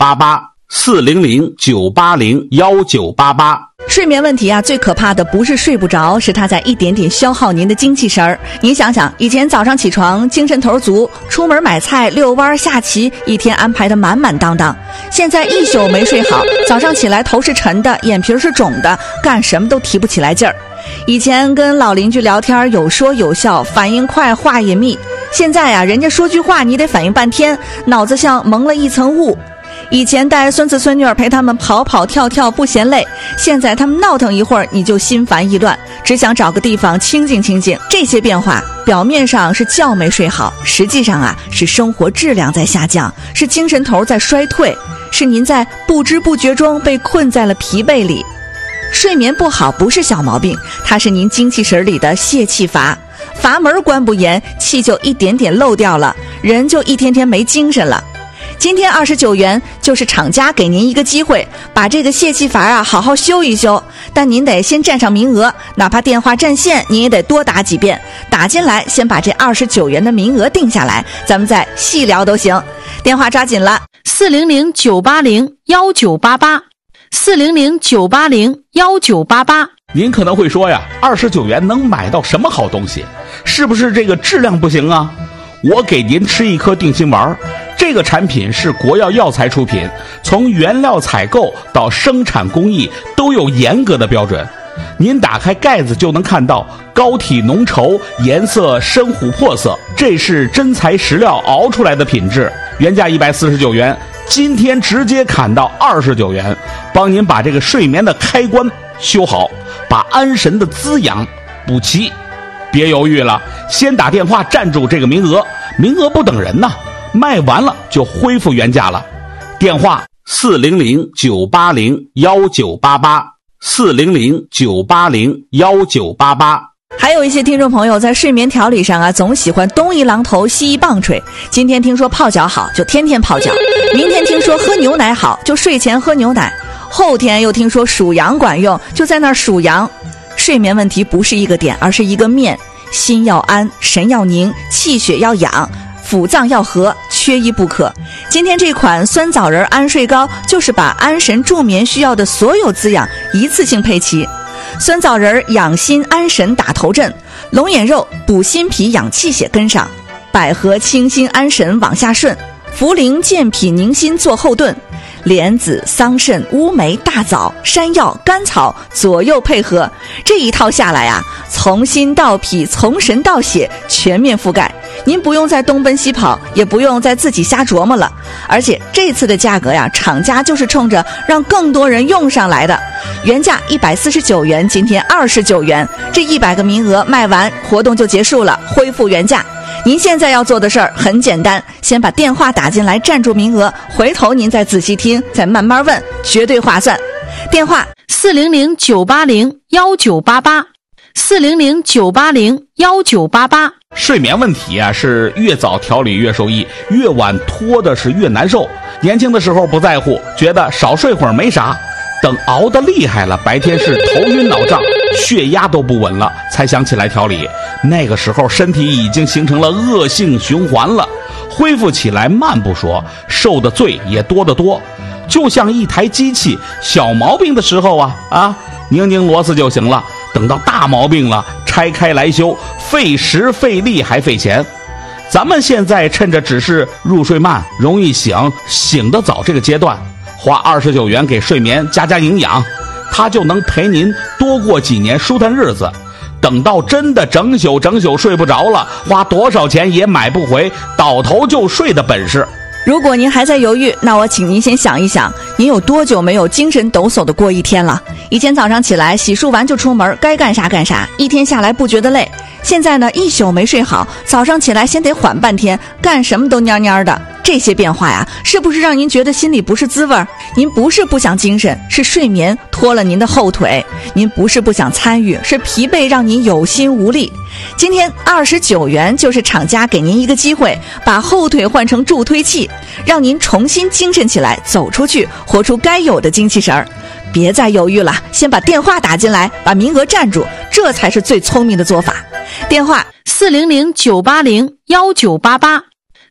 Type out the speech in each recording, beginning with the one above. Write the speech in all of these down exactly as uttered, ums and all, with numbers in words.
八八，四零零九八零幺九八八。 睡眠问题啊，最可怕的不是睡不着，是它在一点点消耗您的精气神儿。您想想，以前早上起床精神头足，出门买菜、遛弯、下棋，一天安排得满满当当。现在一宿没睡好，早上起来头是沉的，眼皮是肿的，干什么都提不起来劲儿。以前跟老邻居聊天有说有笑，反应快，话也密。现在呀、啊，人家说句话你得反应半天，脑子像蒙了一层雾。以前带孙子孙女儿陪他们跑跑跳跳不嫌累，现在他们闹腾一会儿你就心烦意乱，只想找个地方清静清静。这些变化表面上是觉没睡好，实际上啊是生活质量在下降，是精神头在衰退，是您在不知不觉中被困在了疲惫里。睡眠不好不是小毛病，它是您精气神里的泄气阀，阀门关不严，气就一点点漏掉了，人就一天天没精神了。今天二十九元就是厂家给您一个机会，把这个泄气阀啊好好修一修，但您得先占上名额，哪怕电话占线您也得多打几遍，打进来先把这二十九元的名额定下来，咱们再细聊都行。电话抓紧了， 四零零九八零幺九八八，四零零九八零幺九八八。 您可能会说呀，二十九元能买到什么好东西？是不是这个质量不行啊？我给您吃一颗定心丸，这个产品是国药药材出品，从原料采购到生产工艺都有严格的标准。您打开盖子就能看到膏体浓稠，颜色深琥珀色，这是真材实料熬出来的品质。原价一百四十九元，今天直接砍到二十九元，帮您把这个睡眠的开关修好，把安神的滋养补齐。别犹豫了，先打电话占住这个名额，名额不等人呐，卖完了就恢复原价了。电话四零零九八零幺九八八，四零零九八零幺九八八。 还有一些听众朋友在睡眠调理上啊，总喜欢东一榔头西一棒槌。今天听说泡脚好，就天天泡脚；明天听说喝牛奶好，就睡前喝牛奶；后天又听说数羊管用，就在那儿数羊。睡眠问题不是一个点，而是一个面。心要安，神要宁，气血要养，腑脏要和，缺一不可。今天这款酸枣仁安睡膏就是把安神助眠需要的所有滋养一次性配齐。酸枣仁养心安神打头阵，龙眼肉补心脾养气血跟上，百合清心安神往下顺，茯苓健脾宁心做后盾，莲子、桑葚、乌梅、大枣、山药、甘草左右配合，这一套下来啊，从心到脾，从神到血，全面覆盖。您不用再东奔西跑，也不用再自己瞎琢磨了。而且这次的价格呀，厂家就是冲着让更多人用上来的。原价一百四十九元，今天二十九元，这一百个名额卖完，活动就结束了，恢复原价。您现在要做的事儿很简单，先把电话打进来占住名额，回头您再仔细听，再慢慢问，绝对划算。电话四零零九八零幺九八八，四零零九八零幺九八八。 睡眠问题啊，是越早调理越受益，越晚拖的是越难受。年轻的时候不在乎，觉得少睡会儿没啥，等熬得厉害了，白天是头晕脑胀，血压都不稳了，才想起来调理。那个时候身体已经形成了恶性循环了，恢复起来慢不说，受的罪也多得多。就像一台机器，小毛病的时候啊啊，拧拧螺丝就行了，等到大毛病了，拆开来修，费时费力还费钱。咱们现在趁着只是入睡慢，容易醒，醒得早这个阶段，花二十九元给睡眠加加营养，它就能陪您多过几年舒坦日子。等到真的整宿整宿睡不着了，花多少钱也买不回倒头就睡的本事。 如果您还在犹豫，那我请您先想一想，您有多久没有精神抖擞的过一天了？以前早上起来洗漱完就出门，该干啥干啥，一天下来不觉得累。现在呢，一宿没睡好，早上起来先得缓半天，干什么都蔫蔫的。这些变化呀，是不是让您觉得心里不是滋味？您不是不想精神，是睡眠拖了您的后腿；您不是不想参与，是疲惫让您有心无力。今天二十九元就是厂家给您一个机会，把后腿换成助推器，让您重新精神起来，走出去，活出该有的精气神儿。别再犹豫了，先把电话打进来，把名额占住，这才是最聪明的做法。电话四零零九八零幺九八八，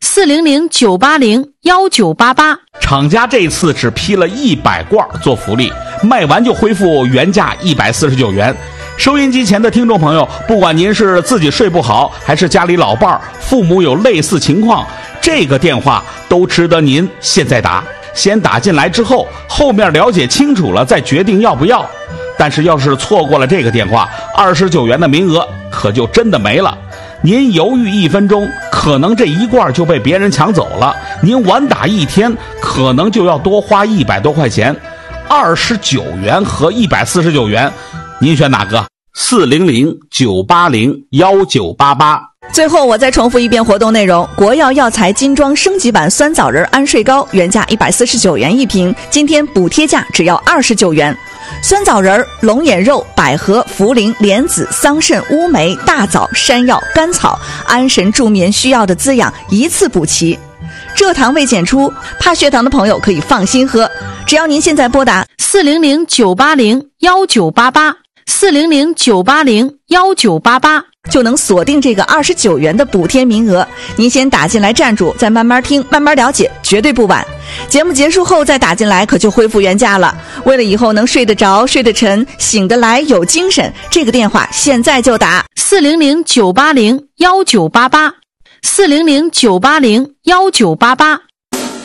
四零零九八零幺九八八。 厂家这次只批了一百罐做福利，卖完就恢复原价一百四十九元。收音机前的听众朋友，不管您是自己睡不好，还是家里老伴儿、父母有类似情况，这个电话都值得您现在打。先打进来之后，后面了解清楚了再决定要不要。但是要是错过了这个电话，二十九元的名额可就真的没了。您犹豫一分钟，可能这一罐就被别人抢走了；您晚打一天，可能就要多花一百多块钱。二十九元和一百四十九元，您选哪个？四零零九八零幺九八八。 最后我再重复一遍活动内容：国药药材精装升级版酸枣仁安睡膏原价一百四十九元一瓶，今天补贴价只要二十九元。酸枣仁、龙眼肉、百合、茯苓、莲子、桑葚、乌梅、大枣、山药、甘草，安神助眠需要的滋养一次补齐。蔗糖未检出，怕血糖的朋友可以放心喝。只要您现在拨打四零零九八零幺九八八，四零零九八零幺九八八， 就能锁定这个二十九元的补贴名额。您先打进来站住，再慢慢听，慢慢了解，绝对不晚。节目结束后再打进来，可就恢复原价了。为了以后能睡得着、睡得沉、醒得来、有精神，这个电话现在就打四零零九八零幺九八八，四零零九八零幺九八八。